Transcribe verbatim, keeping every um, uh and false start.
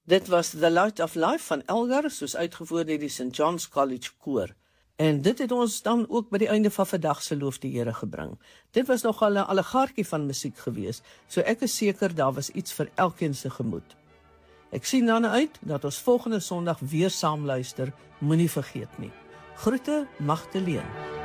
Dit was The Light of Life van Elgar, soos uitgevoer deur die Saint John's College koor. En dit het ons dan ook by die einde van vandag se loof die Here gebring. Dit was nogal 'n allegaartjie van musiek gewees, so ek is seker daar was iets vir elkeen se gemoed. Ek sien dan uit dat ons volgende Sondag weer saam luister, moenie vergeet nie. Groete, Magdalene.